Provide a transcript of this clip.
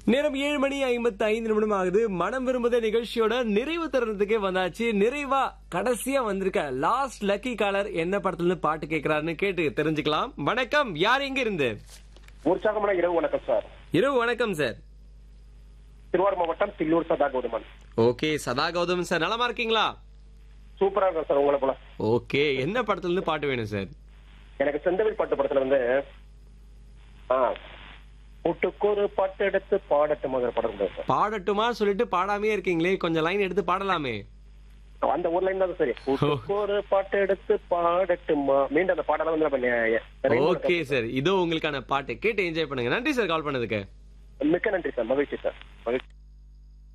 நேரம் 7:55 ஆகுது. மனம் விரும்புத நிகழ்ச்சியோட நிறைவு தருணத்துக்கே வந்தாச்சு. நிறைவா கடைசியா வந்திருக்க லாஸ்ட் லக்கி காலர் என்ன படத்துல இருந்து பாட்டு கேட்கிறாருன்னு கேட்டு தெரிஞ்சுக்கலாம். வணக்கம், யார் எங்க இருந்து? உற்சாகமான இரவு வணக்கம் சார். இரவு வணக்கம் சார். திருவாரூர் மாவட்டம் தில்லூர் சதா கௌதமன். ஓகே, சதா கௌதம் சார், நலமா இருக்கீங்களா? சூப்பரா இருக்கும் சார், உங்களை போல. ஓகே, என்ன படத்துல இருந்து பாட்டு வேணும் சார்? எனக்கு செந்தமிழ் பாட்டு படத்துல வந்து ஒட்டுக்கொரு பாட்டு எடுத்து பாடட்டுமாங்கிற படம் சார். பாடட்டுமா சொல்லிட்டு பாடாமே இருக்கீங்களே, கொஞ்சம் லைன் எடுத்து பாடலாமே. அந்த ஒரு லைன் தான் சரி. ஒட்டுக்கொரு பாட்டு எடுத்து பாடட்டுமா, மீண்டும் அந்த பாடலாம் வந்து. ஓகே சார், இதோ உங்களுக்கான பாட்டு கேட்டு என்ஜாய் பண்ணுங்க. நன்றி சார் கால் பண்ணதுக்கு. மிக்க நன்றி சார், மகிழ்ச்சி சார், மகிழ்ச்சி.